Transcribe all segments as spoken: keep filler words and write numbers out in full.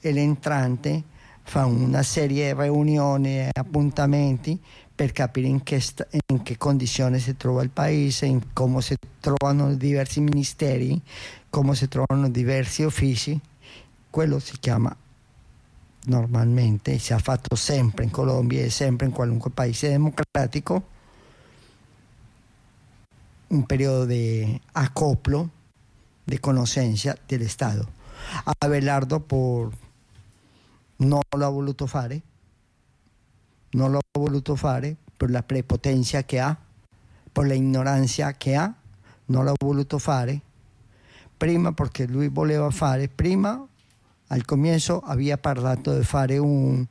e l'entrante fa una serie di riunioni e appuntamenti per capire in che, sta, in che condizione si trova il paese, in come si trovano diversi ministeri, come si trovano diversi uffici. Quello si chiama normalmente, si è fatto sempre in Colombia e sempre in qualunque paese democratico, un periodo di acoplo, di conoscenza dell'Stato. Abelardo por, non lo ha voluto fare, non lo ha voluto fare per la prepotenza che ha, per la ignoranza che ha, non l'ha voluto fare. Prima perché lui voleva fare, prima al comienzo aveva parlato di fare un,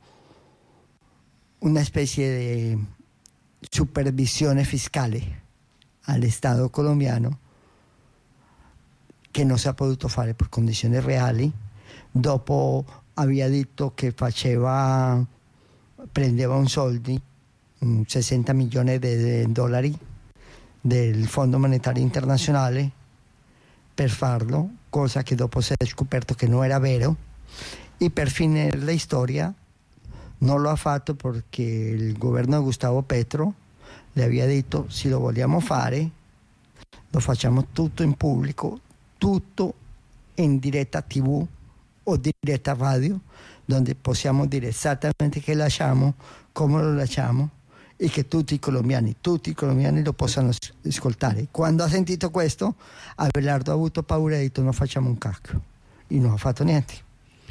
una specie di supervisione fiscale allo Stato colombiano, che non si è potuto fare per condizioni reali. Dopo aveva detto che faceva, prendeva un soldi, un sessanta milioni di dollari del Fondo Monetario Internazionale per farlo, cosa che dopo si è scoperto che non era vero, e per finire la storia non lo ha fatto perché il governo di Gustavo Petro le aveva detto: se lo vogliamo fare lo facciamo tutto in pubblico, tutto in diretta tivù o diretta radio, dove possiamo dire esattamente che lasciamo, come lo lasciamo, e che tutti i colombiani, tutti i colombiani lo possano ascoltare. Quando ha sentito questo, Abelardo ha avuto paura e ha detto: non facciamo un cacchio, e non ha fatto niente.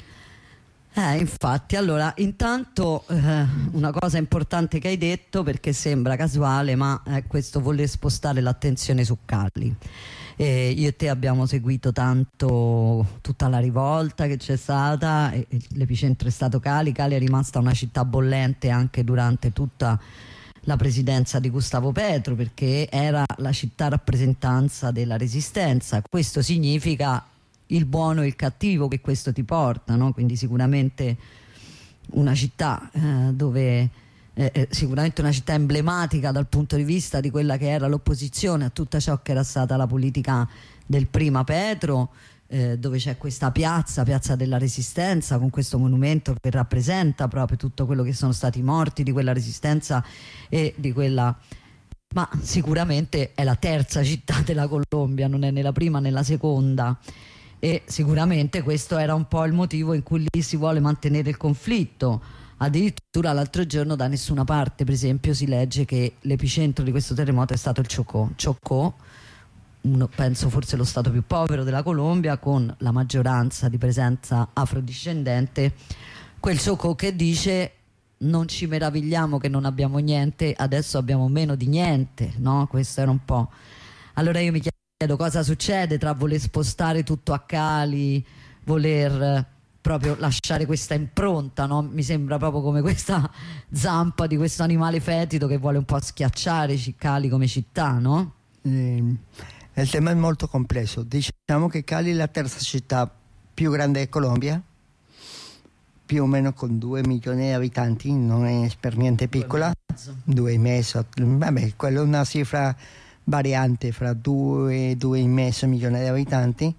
Eh, infatti, allora, intanto eh, una cosa importante che hai detto, perché sembra casuale, ma è questo voler spostare l'attenzione su Cali. Eh, io e te abbiamo seguito tanto tutta la rivolta che c'è stata, e, e l'epicentro è stato Cali. Cali è rimasta una città bollente anche durante tutta la presidenza di Gustavo Petro, perché era la città rappresentanza della resistenza. Questo significa il buono e il cattivo che questo ti porta, no? Quindi sicuramente una città eh, dove eh, sicuramente una città emblematica dal punto di vista di quella che era l'opposizione a tutto ciò che era stata la politica del prima Petro, eh, dove c'è questa piazza, piazza della Resistenza, con questo monumento che rappresenta proprio tutto quello che sono stati i morti di quella resistenza e di quella... Ma sicuramente è la terza città della Colombia, non è né la prima né la seconda. E sicuramente questo era un po' il motivo in cui lì si vuole mantenere il conflitto. Addirittura l'altro giorno da nessuna parte, per esempio, si legge che l'epicentro di questo terremoto è stato il Chocó. Chocó, uno, penso forse lo stato più povero della Colombia, con la maggioranza di presenza afrodiscendente. Quel Chocó che dice: non ci meravigliamo che non abbiamo niente, adesso abbiamo meno di niente, no? Questo era un po'. Allora io mi chiedo cosa succede tra voler spostare tutto a Cali, voler proprio lasciare questa impronta, no? Mi sembra proprio come questa zampa di questo animale fetido che vuole un po' schiacciare Cali come città, no? Eh, il tema è molto complesso. Diciamo che Cali è la terza città più grande di Colombia, più o meno con due milioni di abitanti, non è per niente piccola, due e mezzo, vabbè, quella è una cifra variante fra due e due e mezzo milioni di abitanti,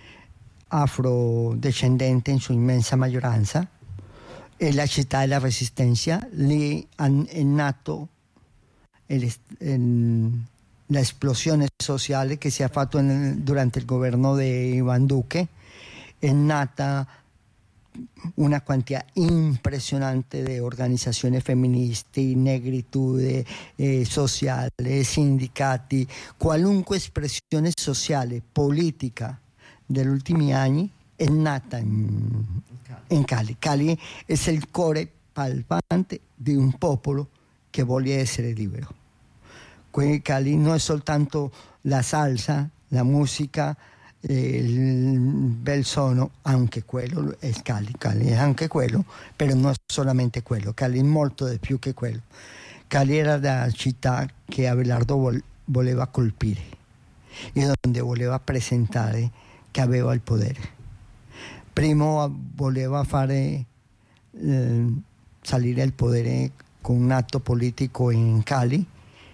afrodescendente in sua immensa maggioranza, e la città della Resistenza. Lì è nato l'esplosione sociale che si è fatta durante il governo di Iván Duque. È nata una quantità impressionante di organizzazioni femministi, negritude, eh, sociale, sindicati, qualunque espressione sociale, politica degli ultimi anni è nata in, in Cali. Cali è il cuore palpante di un popolo che vuole essere libero. Quindi Cali non è soltanto la salsa, la musica, il bel suono, anche quello è Cali. Cali è anche quello, però non è solamente quello. Cali è molto di più che quello. Cali era la città che Abelardo vol- voleva colpire e dove voleva presentare che aveva il potere. Primo voleva fare eh, salire al potere con un atto politico in Cali,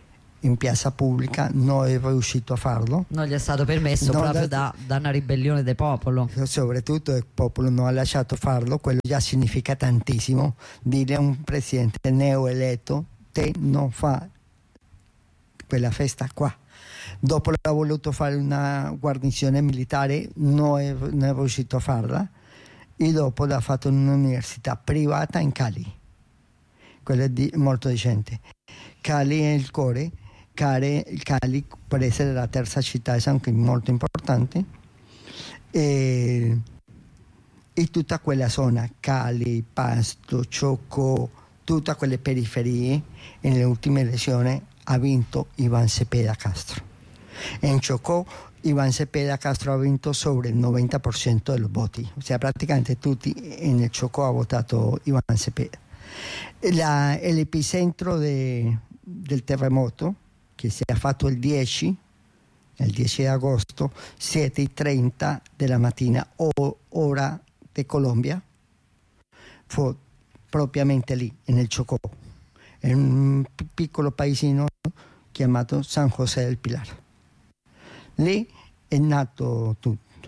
in piazza pubblica, non è riuscito a farlo. Non gli è stato permesso non proprio da, da, da una ribellione del popolo. Soprattutto il popolo non ha lasciato farlo, quello già significa tantissimo. Dire a un presidente neoeletto: te non fa quella festa qua. Dopo l'ha voluto fare una guarnizione militare, non è, non è riuscito a farla, e dopo l'ha fatto in un'università privata in Cali. Quello è di, molto decente. Cali è il cuore. Cali, Cali può essere la terza città, è anche molto importante, e, e tutta quella zona, Cali, Pasto, Chocó, tutte quelle periferie, nelle ultime elezioni ha vinto Iván Cepeda Castro. In Chocó Iván Cepeda Castro ha vinto sobre il novanta per cento dei voti, o sea, praticamente tutti nel Chocó ha votato Iván Cepeda. La, l'epicentro de, del terremoto, che si è fatto il dieci, il dieci agosto, sette e trenta della mattina, o, ora di Colombia, fu propriamente lì, nel Chocó, in un piccolo paesino chiamato San José del Pilar. Lì è nato tutto.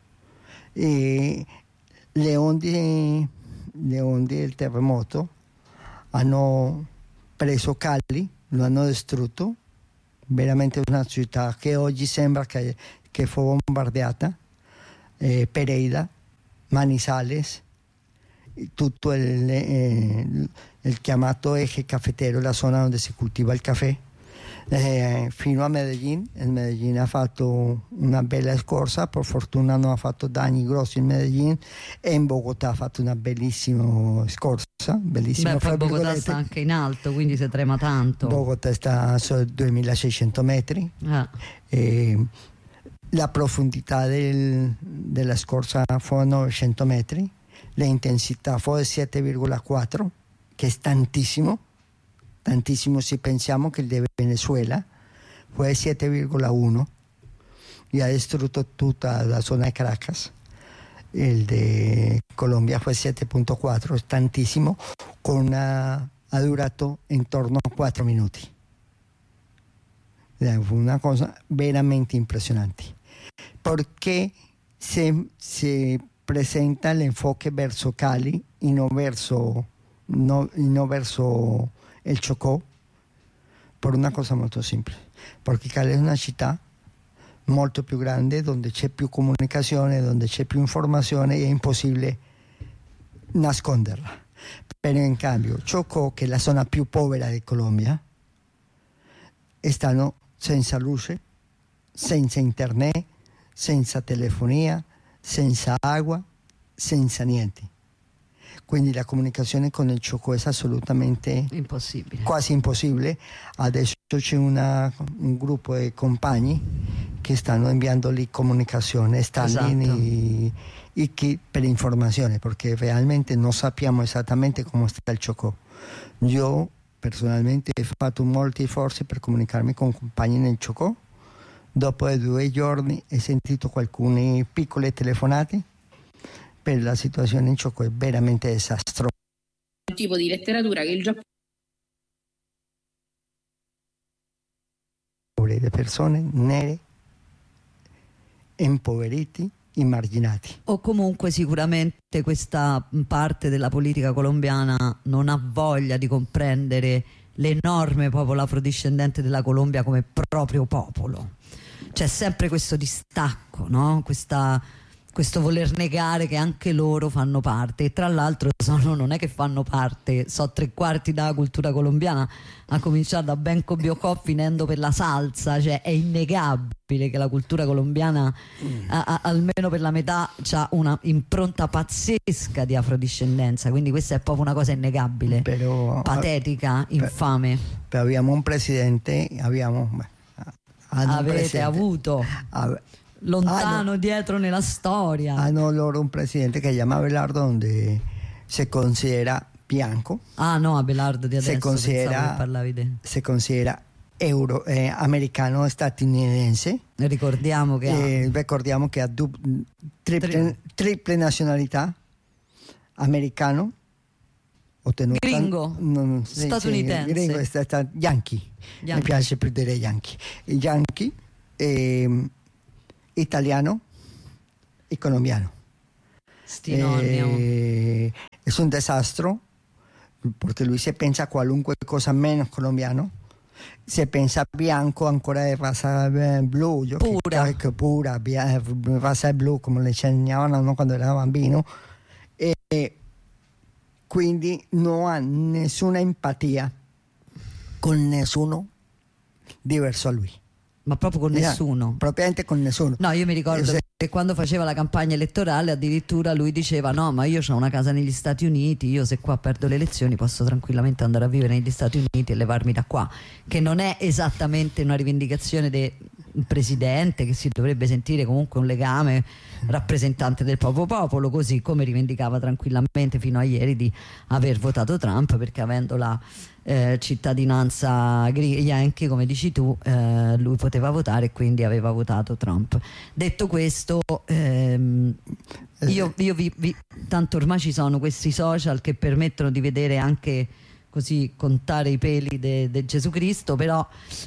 E le onde, le onde del terremoto hanno preso Cali, lo hanno distrutto, veramente una città che oggi sembra che, che fu bombardeata, eh, Pereira, Manizales, tutto il, eh, il chiamato eje cafetero, la zona dove si coltiva il caffè, eh, fino a Medellin. Il Medellin ha fatto una bella scorsa, per fortuna non ha fatto danni grossi in Medellin, e in Bogotà ha fatto una bellissima scorsa, bellissima. Beh, poi Bogotà sta anche in alto, quindi si trema tanto. Bogotà sta a duemilaseicento metri. Ah. E la profondità del, della scorsa fu a novecento metri, l'intensità fu di sette virgola quattro, che è tantissimo, tantissimo se pensiamo che il di Venezuela fu di sette virgola uno e ha distrutto tutta la zona di Caracas. Il di Colombia fu sette virgola quattro, è tantissimo, con una, ha durato intorno a quattro minuti. Fu una cosa veramente impressionante, perché se, se presenta l'enfoque verso Cali y no verso, no, y no verso el Chocó, por una cosa molto semplice, perché Cali è una città molto più grande, dove c'è più comunicazione, dove c'è più informazione, e è impossibile nasconderla. Però in cambio Chocó, che è la zona più povera di Colombia, stanno senza luce, senza internet, senza telefonia, senza acqua, senza niente. Quindi la comunicazione con il Chocó è assolutamente impossibile, quasi impossibile. Adesso c'è una, un gruppo di compagni che stanno inviando lì comunicazione, Stalin, esatto, e, e che, per informazione, perché realmente non sappiamo esattamente come sta il Chocó. Io personalmente ho fatto molti sforzi per comunicarmi con compagni nel Chocó. Dopo due giorni ho sentito alcune piccole telefonate, per la situazione in Chocó è veramente disastrosa. Un tipo di letteratura che il Giappone, le persone nere, impoveriti, immarginati. O comunque sicuramente questa parte della politica colombiana non ha voglia di comprendere l'enorme popolo afrodiscendente della Colombia come proprio popolo. C'è sempre questo distacco, no? Questa, questo voler negare che anche loro fanno parte, e tra l'altro sono, non è che fanno parte, so tre quarti della cultura colombiana, a cominciare da Benco Biocò finendo per la salsa. Cioè è innegabile che la cultura colombiana mm. a, a, almeno per la metà ha una impronta pazzesca di afrodiscendenza, quindi questa è proprio una cosa innegabile, però, patetica, per, infame. Però abbiamo un presidente, abbiamo beh, avete avuto Ave, lontano hanno, dietro nella storia, hanno loro un presidente che si chiama Abelardo, donde se considera bianco. Ah no, Abelardo di adesso, se considera, parlavi di... se considera euro, eh, americano statunitense. Ricordiamo che eh, ha... ricordiamo che ha du- triple, triple nazionalità, americano, ottenuto gringo, non, sì, statunitense. Sì, gringo è stata Yankee. Yankee, mi piace più dire Yankee. Yankee, eh, italiano e colombiano. Eh, es un desastre porque lui se pensa qualunque cosa menos colombiano, se pensa bianco ancora di raza blu, yo pura, che, che pura bia, raza blu come le insegnavano quando era bambino, e quindi non ha nessuna empatia con nessuno diverso a lui. Ma proprio con nessuno? Propriamente con nessuno. No, io mi ricordo se... che quando faceva la campagna elettorale addirittura lui diceva no, ma io ho una casa negli Stati Uniti, io se qua perdo le elezioni posso tranquillamente andare a vivere negli Stati Uniti e levarmi da qua, che non è esattamente una rivendicazione del presidente, che si dovrebbe sentire comunque un legame rappresentante del proprio popolo, così come rivendicava tranquillamente fino a ieri di aver votato Trump, perché avendo la eh, cittadinanza yankee, come dici tu, eh, lui poteva votare e quindi aveva votato Trump. Detto questo, ehm, io, io vi, vi, tanto ormai ci sono questi social che permettono di vedere anche così, contare i peli di Gesù Cristo, però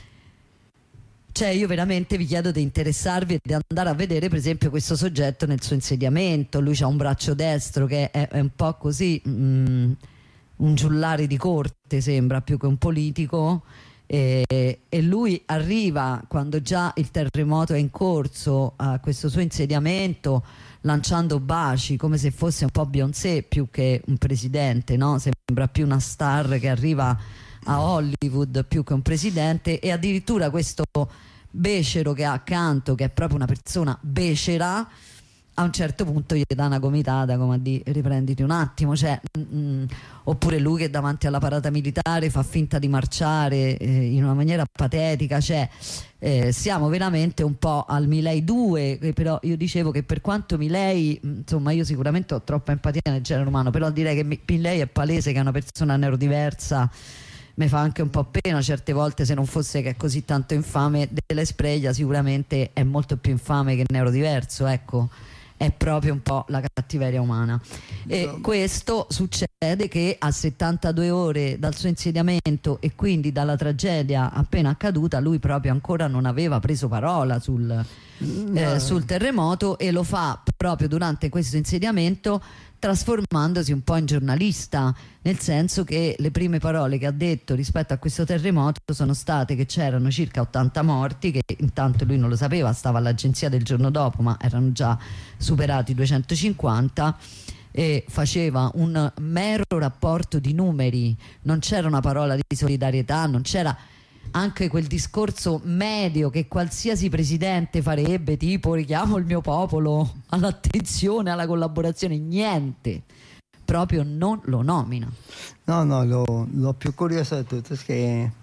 cioè io veramente vi chiedo di interessarvi e di andare a vedere per esempio questo soggetto nel suo insediamento. Lui ha un braccio destro che è, è un po' così mm, un giullare di corte, sembra, più che un politico, e, e lui arriva quando già il terremoto è in corso a questo suo insediamento lanciando baci come se fosse un po' Beyoncé più che un presidente, no? Sembra più una star che arriva a Hollywood più che un presidente, e addirittura questo becero che ha accanto, che è proprio una persona becera, a un certo punto gli dà una gomitata come a dire riprenditi un attimo, cioè, mm, oppure lui che davanti alla parata militare fa finta di marciare eh, in una maniera patetica, cioè eh, siamo veramente un po' al Milei due, però io dicevo che per quanto Milei, insomma io sicuramente ho troppa empatia nel genere umano, però direi che Milei è palese che è una persona neurodiversa. Mi fa anche un po' pena certe volte, se non fosse che è così tanto infame. Della Spregia sicuramente è molto più infame che neurodiverso, ecco, è proprio un po' la cattiveria umana. E questo succede che a settantadue ore dal suo insediamento e quindi dalla tragedia appena accaduta, lui proprio ancora non aveva preso parola sul, eh, sul terremoto, e lo fa proprio durante questo insediamento, trasformandosi un po' in giornalista, nel senso che le prime parole che ha detto rispetto a questo terremoto sono state che c'erano circa ottanta morti, che intanto lui non lo sapeva, stava all'agenzia del giorno dopo, ma erano già superati i duecentocinquanta, e faceva un mero rapporto di numeri, non c'era una parola di solidarietà, non c'era anche quel discorso medio che qualsiasi presidente farebbe, tipo richiamo il mio popolo all'attenzione, alla collaborazione, niente, proprio non lo nomina. No, no, lo, lo più curioso di tutto è che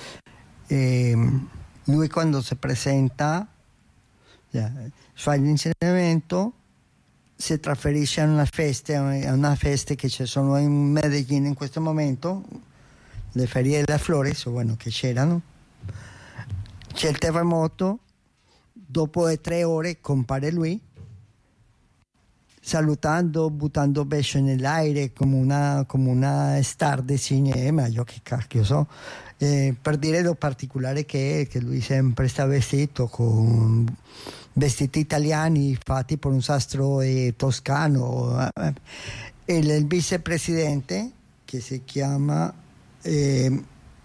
eh, lui quando si presenta, cioè, fa l'insegnamento, si trasferisce a una festa, a una festa che ci sono in Medellin in questo momento, le ferie della Flores, o bueno, che c'erano, c'è il terremoto, dopo tre ore compare lui, salutando, buttando baci nell'aria come una, come una star del cinema, io che cacchio so, eh, per dire lo particolare che è, che lui sempre sta vestito con vestiti italiani fatti per un sastro eh, toscano, eh, e il, il vicepresidente che si chiama Eh,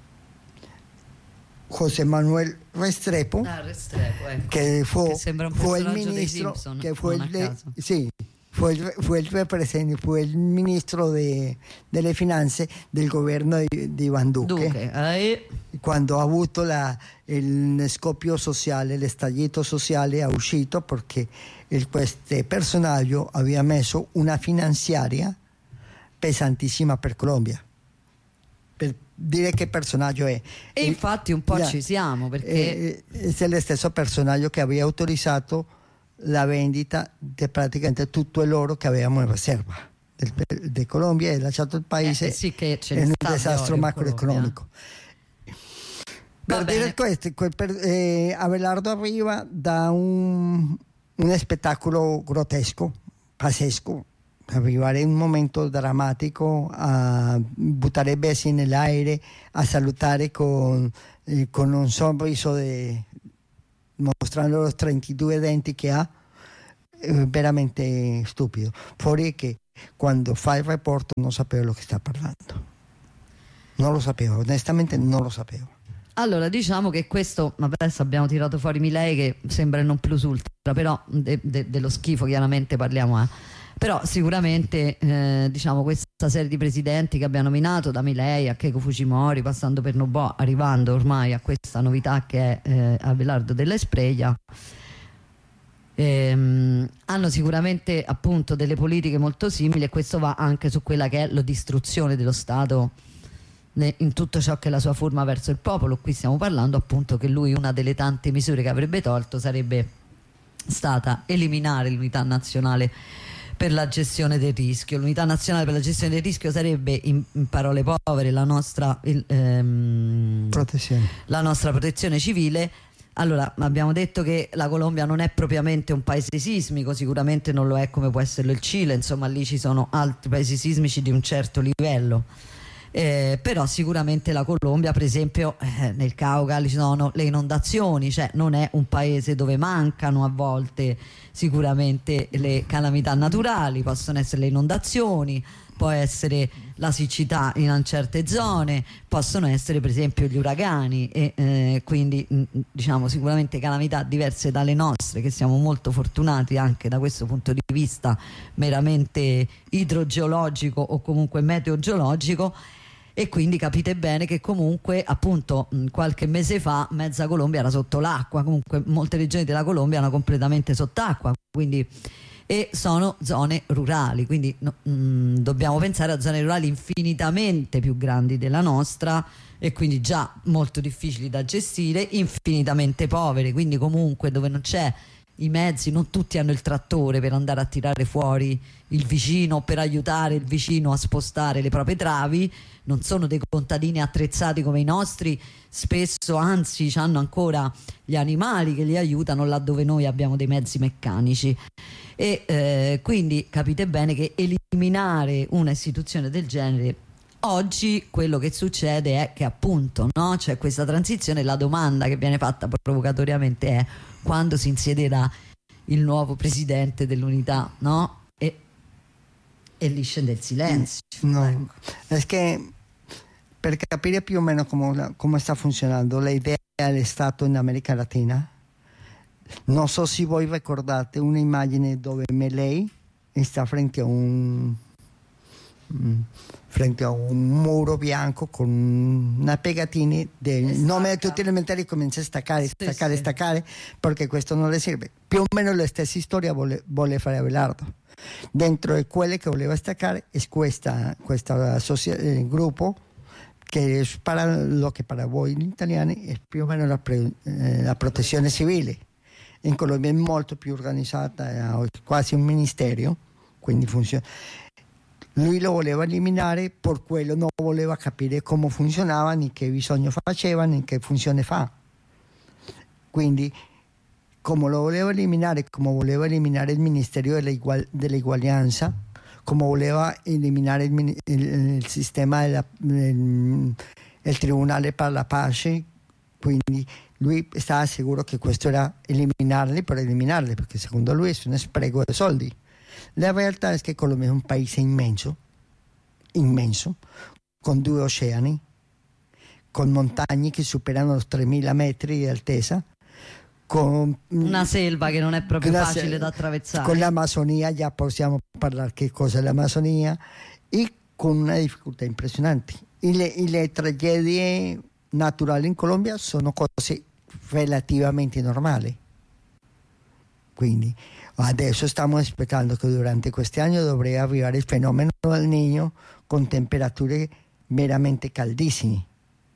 José Manuel Restrepo, ah, Restrepo ecco. che fu, che sembra un fu il personaggio dei ministro Simpson, che fu il, de, caso. sì, fu il, fu il representante, fu il ministro de, delle finanze del governo di, di Iván Duque, Duque eh. quando ha avuto la, il scoppio sociale, l'estallido sociale è uscito perché il, questo personaggio aveva messo una finanziaria pesantissima per Colombia, per dire che personaggio è. E e, infatti un po' yeah, ci siamo, perché è lo stesso personaggio che aveva autorizzato la vendita di praticamente tutto l'oro che avevamo in riserva di Colombia e lasciato il paese eh, sì che ce in un sta disastro macroeconomico. Per dire questo, per, eh, Abelardo arriva da un, un spettacolo grottesco, pazzesco, arrivare un momento drammatico a buttare besi nell'aereo, a salutare con, eh, con un sorriso de, mostrando los trentadue denti che ha, è veramente stupido. Fuori che quando fa il report non sapeva lo che sta parlando. Non lo sapevo, onestamente non lo sapevo. Allora, diciamo che questo, adesso abbiamo tirato fuori Milei che sembra il non plus ultra, però de, de, dello schifo chiaramente parliamo, eh. Però sicuramente eh, diciamo questa serie di presidenti che abbiamo nominato, da Milei a Keiko Fujimori, passando per Noboa, arrivando ormai a questa novità che è eh, Abelardo Della Espriella, ehm, hanno sicuramente appunto delle politiche molto simili, e questo va anche su quella che è la distruzione dello Stato in tutto ciò che è la sua forma verso il popolo. Qui stiamo parlando appunto che lui, una delle tante misure che avrebbe tolto sarebbe stata eliminare l'unità nazionale per la gestione del rischio. L'unità nazionale per la gestione del rischio sarebbe, in, in parole povere, la nostra, il, ehm, protezione. la nostra protezione civile. Allora, abbiamo detto che la Colombia non è propriamente un paese sismico, sicuramente non lo è come può esserlo il Cile, insomma lì ci sono altri paesi sismici di un certo livello. Eh, però sicuramente la Colombia, per esempio, eh, nel Cauca ci sono le inondazioni, cioè non è un paese dove mancano a volte sicuramente le calamità naturali, possono essere le inondazioni, può essere la siccità in certe zone, possono essere per esempio gli uragani, e eh, quindi mh, diciamo sicuramente calamità diverse dalle nostre, che siamo molto fortunati anche da questo punto di vista meramente idrogeologico o comunque meteogeologico. E quindi capite bene che comunque appunto qualche mese fa mezza Colombia era sotto l'acqua, comunque molte regioni della Colombia erano completamente sott'acqua, quindi, e sono zone rurali, quindi no, mh, dobbiamo pensare a zone rurali infinitamente più grandi della nostra, e quindi già molto difficili da gestire, infinitamente povere, quindi comunque dove non c'è i mezzi, non tutti hanno il trattore per andare a tirare fuori il vicino, per aiutare il vicino a spostare le proprie travi, non sono dei contadini attrezzati come i nostri, spesso anzi hanno ancora gli animali che li aiutano laddove noi abbiamo dei mezzi meccanici, e eh, quindi capite bene che eliminare una istituzione del genere oggi, quello che succede è che appunto, no, c'è questa transizione. La domanda che viene fatta provocatoriamente è: quando si insiederà il nuovo presidente dell'unità, no? E, e lì scende il silenzio. No, ecco. È che per capire più o meno come, come sta funzionando l'idea dello Stato in America Latina, non so se voi ricordate un'immagine dove Milei sta frente a un frente a un muro bianco con una pegatina del nome di tutti gli elementari, comincia a staccare, staccare, sì, staccare, perché questo non le serve. Più o meno la stessa storia vuole, vuole fare Abelardo. Dentro di quelle che voleva staccare è questa, questa eh, gruppo che è para lo che per voi gli italiani è più o meno la, pre, eh, la protezione civile. In Colombia è molto più organizzata, è quasi un ministero, quindi funziona. Lui lo voleva eliminare, per quello non voleva capire come funzionava, né che bisogno faceva, né che funzione fa. Quindi, come lo voleva eliminare, come voleva eliminare il Ministero dell'Eguaglianza, come voleva eliminare il, il, il sistema del il, il Tribunale per la Pace, quindi lui stava sicuro che questo era eliminarli per eliminarli, perché secondo lui è uno spreco di soldi. La realtà è che Colombia è un paese immenso, immenso, con due oceani, con montagne che superano i tremila metri di altezza, con una selva che non è proprio facile se- da attraversare. Con l'Amazzonia, già possiamo parlare che cosa è l'Amazzonia, e con una difficoltà impressionante. E le, e le tragedie naturali in Colombia sono cose relativamente normali. Quindi adesso stiamo aspettando che durante questi anni dovrebbe arrivare il fenomeno del Niño con temperature veramente caldissime.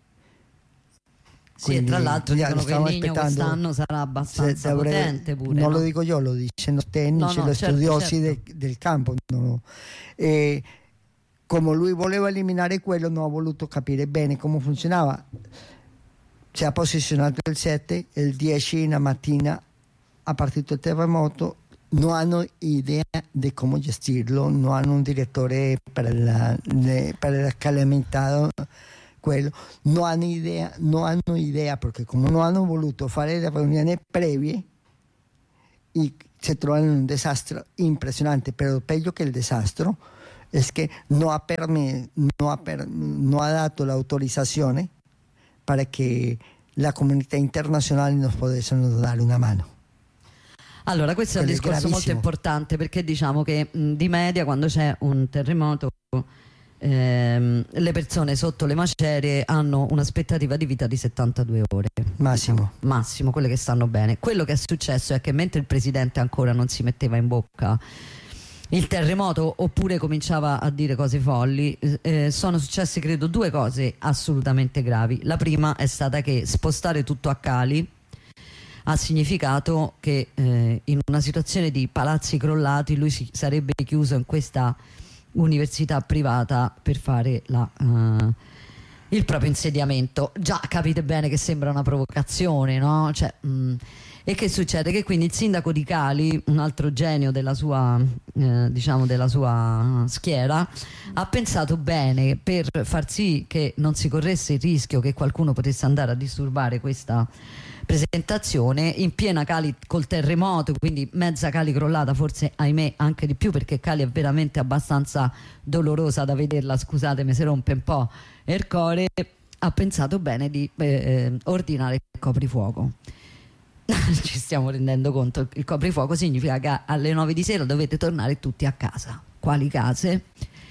Sì, e tra l'altro dicono che il Niño quest'anno sarà abbastanza dovrebbe, potente pure. Non no? lo dico io, lo dicono i tecnici, no, no, lo certo, studiosi certo. Del, del campo. No. E come lui voleva eliminare quello, non ha voluto capire bene come funzionava. Si è posizionato il sette, il dieci la mattina ha partito il terremoto, non hanno idea di come gestirlo, non hanno un direttore per, la, le, per il calamentato, quello, non hanno idea, non hanno idea perché come non hanno voluto fare le riunioni previe y si trovano in un disastro impressionante, però peggio che il disastro è che non ha, perme, non ha, per, non ha dato l'autorizzazione per che la comunità internazionale nos potessero dare una mano. Allora, questo è un Quello è discorso molto gravissimo. importante, perché diciamo che mh, di media quando c'è un terremoto ehm, le persone sotto le macerie hanno un'aspettativa di vita di settantadue ore. Massimo. Diciamo, massimo, quelle che stanno bene. Quello che è successo è che mentre il presidente ancora non si metteva in bocca il terremoto oppure cominciava a dire cose folli, eh, sono successe credo due cose assolutamente gravi. La prima è stata che spostare tutto a Cali ha significato che eh, in una situazione di palazzi crollati lui si sarebbe chiuso in questa università privata per fare la, uh, il proprio insediamento. Già capite bene che sembra una provocazione, no? Cioè, mh, e che succede? Che quindi il sindaco di Cali, un altro genio della sua, eh, diciamo della sua schiera, ha pensato bene per far sì che non si corresse il rischio che qualcuno potesse andare a disturbare questa presentazione in piena Cali col terremoto, quindi mezza Cali crollata, forse ahimè anche di più perché Cali è veramente abbastanza dolorosa da vederla, scusatemi se rompe un po' il cuore. Ha pensato bene di eh, ordinare il coprifuoco. Ci stiamo rendendo conto, il coprifuoco significa che alle nove di sera dovete tornare tutti a casa. Quali case?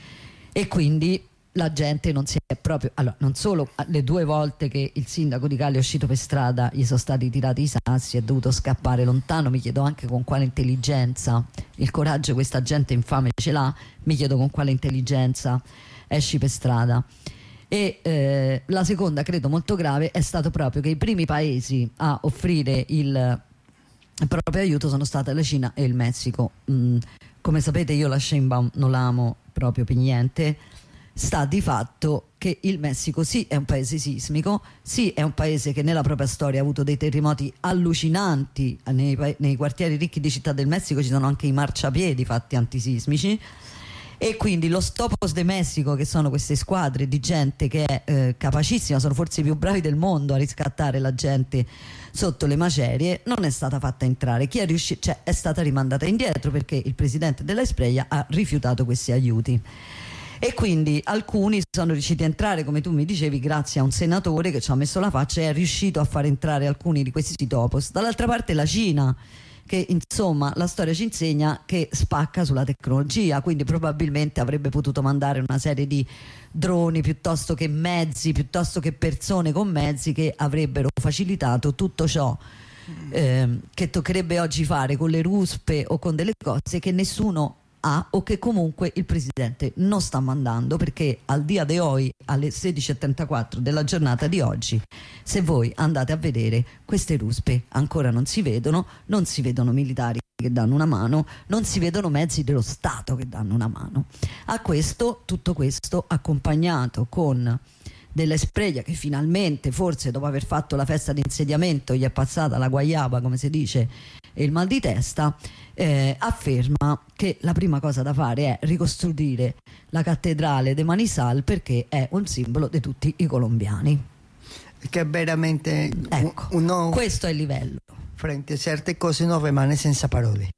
E quindi la gente non si è proprio, allora non solo le due volte che il sindaco di Cali è uscito per strada gli sono stati tirati i sassi, è dovuto scappare lontano, mi chiedo anche con quale intelligenza, il coraggio questa gente infame ce l'ha, mi chiedo con quale intelligenza esci per strada. E eh, la seconda, credo molto grave, è stato proprio che i primi paesi a offrire il proprio aiuto sono state la Cina e il Messico. Mm, come sapete io la Sheinbaum non la amo proprio per niente. Sta di fatto che il Messico sì è un paese sismico, sì è un paese che nella propria storia ha avuto dei terremoti allucinanti, nei, nei quartieri ricchi di Città del Messico ci sono anche i marciapiedi fatti antisismici, e quindi los Topos de Messico, che sono queste squadre di gente che è eh, capacissima, sono forse i più bravi del mondo a riscattare la gente sotto le macerie, non è stata fatta entrare. Chi è riuscito, cioè è stata rimandata indietro perché il presidente della Espreia ha rifiutato questi aiuti. E quindi alcuni sono riusciti a entrare, come tu mi dicevi, grazie a un senatore che ci ha messo la faccia e è riuscito a far entrare alcuni di questi topos. Dall'altra parte la Cina, che insomma la storia ci insegna che spacca sulla tecnologia, quindi probabilmente avrebbe potuto mandare una serie di droni piuttosto che mezzi, piuttosto che persone con mezzi che avrebbero facilitato tutto ciò eh, che toccherebbe oggi fare con le ruspe o con delle cose che nessuno ha o che comunque il presidente non sta mandando, perché al dia de hoy alle sedici e trentaquattro della giornata di oggi, se voi andate a vedere, queste ruspe ancora non si vedono, non si vedono militari che danno una mano, non si vedono mezzi dello Stato che danno una mano. A questo, tutto questo accompagnato con dell'Espreia che finalmente, forse dopo aver fatto la festa di insediamento, gli è passata la guaiaba, come si dice, e il mal di testa, eh, afferma che la prima cosa da fare è ricostruire la cattedrale de Manizal perché è un simbolo di tutti i colombiani. Che veramente ecco, uno, questo è il livello. Frente a certe cose non rimane senza parole.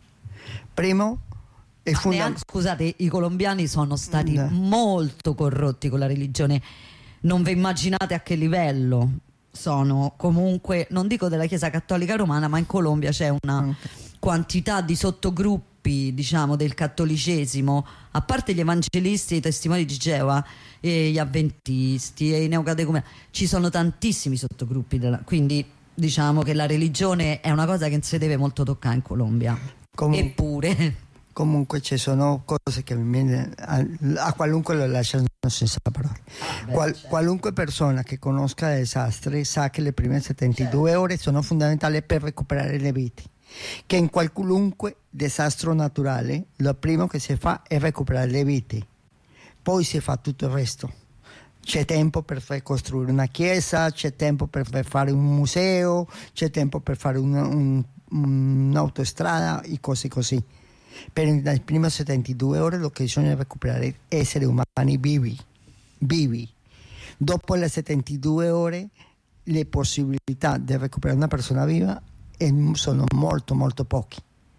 Primo, è fondam- neanche, scusate, i colombiani sono stati no. molto corrotti con la religione. Non vi immaginate a che livello sono, comunque, non dico della Chiesa Cattolica Romana, ma in Colombia c'è una okay. quantità di sottogruppi, diciamo, del cattolicesimo, a parte gli evangelisti, i testimoni di Geova, e gli avventisti e i neocatecumeni, ci sono tantissimi sottogruppi, della, quindi diciamo che la religione è una cosa che non si deve molto toccare in Colombia. Com- Eppure... Comunque ci sono cose che a, a qualunque lo lasciano senza parole. Ah, beh, Qual, certo. Qualunque persona che conosca il disastro sa che le prime settantadue certo. ore sono fondamentali per recuperare le vite. Che in qualunque disastro naturale lo primo che si fa è recuperare le vite, poi si fa tutto il resto. C'è tempo per far costruire una chiesa, c'è tempo per fare un museo, c'è tempo per fare un, un un'autostrada e cose così. Per le prime settantadue ore lo che bisogna recuperare è esseri umani vivi, vivi. Dopo le settantadue ore le possibilità di recuperare una persona viva sono molto molto poche.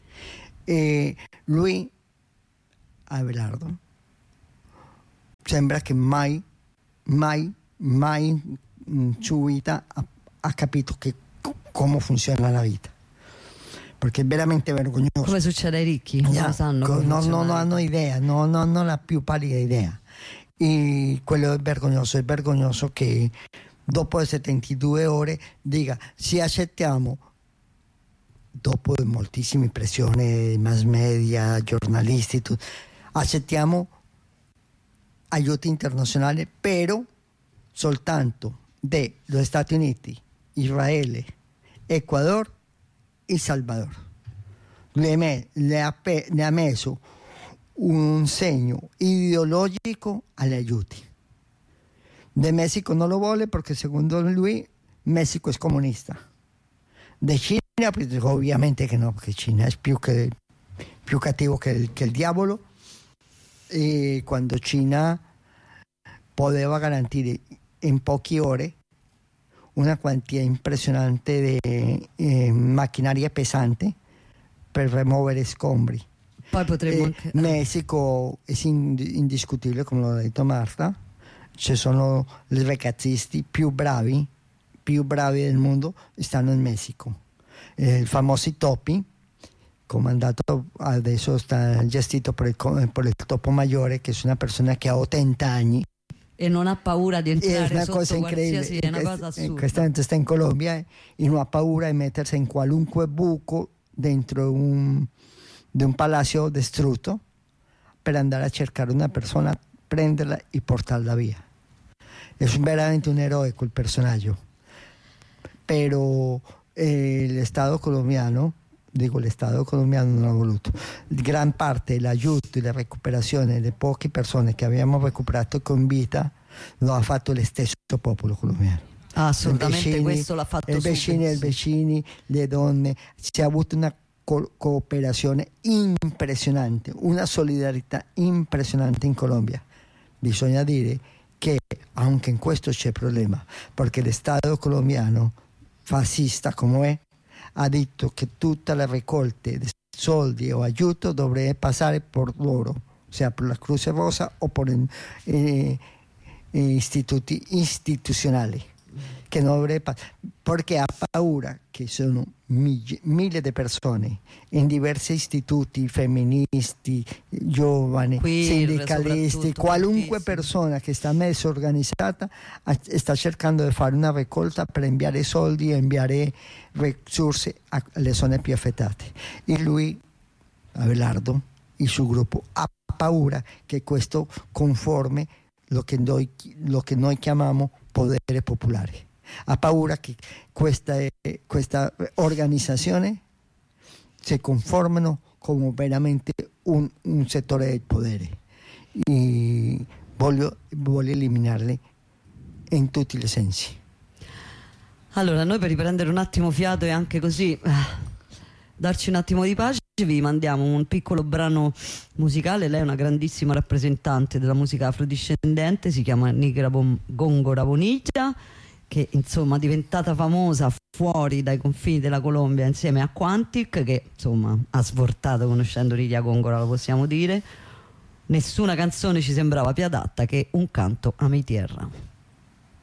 E lui, Abelardo, sembra che mai, mai, mai in sua vita ha, ha capito che, come funziona la vita. Perché è veramente vergognoso. Come succede ai ricchi? Non Yeah, lo sanno come no, funziona. no, non hanno idea, no, no, non la più pallida idea. E quello è vergognoso, è vergognoso che dopo le settantadue ore dica sì, accettiamo, dopo moltissime pressioni, mass media, giornalisti, tutto, accettiamo aiuti internazionali, però soltanto degli Stati Uniti, Israele, Ecuador e Salvador. Le, le, ha, le ha messo un segno ideologico agli aiuti. De Messico non lo vuole perché secondo lui Messico è comunista. De Cina, pues, ovviamente che no, perché Cina è più, che, più cattivo che il, che il diavolo. E quando Cina poteva garantire in poche ore una quantità impressionante di eh, macchinari pesanti per rimuovere scombri. Poi potremmo eh, anche... Messico è indiscutibile, come l'ha detto Marta. Ci sono i ragazzisti più bravi, più bravi del mondo, stanno in Messico. Eh, I famosi topi, comandato adesso sta gestito per il, per il topo maggiore, che è una persona che ha ottanta anni. E non ha paura di entrare è una sotto cosa incredibile. È una in cosa assurda. In questo momento sta in Colombia eh, e non ha paura di mettersi in qualunque buco dentro un, di un palazzo distrutto per andare a cercare una persona, prenderla e portarla via. È veramente un eroe quel personaggio. Però eh, lo Stato colombiano, dico lo Stato colombiano non ha voluto. Gran parte dell'aiuto e la recuperazione delle poche persone che abbiamo recuperato con vita lo ha fatto lo stesso popolo colombiano. Ah, assolutamente, vicini, questo l'ha fatto i vicini e i subito. vicini, le donne, si è avuto una co- cooperazione impressionante, una solidarietà impressionante in Colombia. Bisogna dire che anche in questo c'è problema, perché lo Stato colombiano, fascista come è, ha detto che tutte le raccolte di soldi o aiuto dovrebbe passare per loro, sia per la Croce Rosa o per eh, istituti istituzionali, che non dovrebbe passare, perché ha paura che sono mille, mille di persone in diversi istituti, femministi, giovani, Queer, sindicalisti, qualunque tantissimi. persona che sta messa organizzata sta cercando di fare una raccolta per inviare soldi e inviare risorse alle zone più affettate. E lui, Abelardo, il suo gruppo, ha paura che questo conformi lo che noi, lo che noi chiamiamo potere popolare. Ha paura che questa, questa organizzazione si conformino come veramente un, un settore del potere. E voglio, voglio eliminarli in tutti i sensi. Allora, noi per riprendere un attimo fiato e anche così eh, darci un attimo di pace, vi mandiamo un piccolo brano musicale. Lei è una grandissima rappresentante della musica afrodiscendente, si chiama Nigra Gongora Bonilla, che insomma è diventata famosa fuori dai confini della Colombia insieme a Quantic, che insomma ha svoltato conoscendo Nigra Gongora, lo possiamo dire. Nessuna canzone ci sembrava più adatta che Un canto a mi tierra.